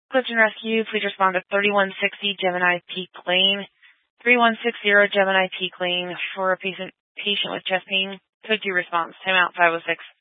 Clifton Rescue, please respond to 3160 Gemini Peak Lane. 3160 Gemini Peak Lane for a patient with chest pain. Code 2 response. Timeout 506.